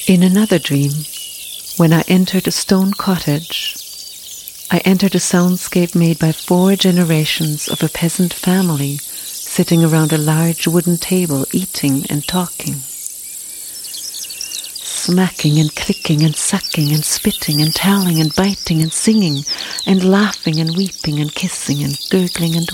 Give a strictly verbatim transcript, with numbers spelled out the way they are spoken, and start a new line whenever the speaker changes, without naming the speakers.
In another dream, when I entered a stone cottage, I entered a soundscape made by four generations of a peasant family sitting around a large wooden table eating and talking. Smacking and clicking and sucking and spitting and telling and biting and singing and laughing and weeping and kissing and gurgling and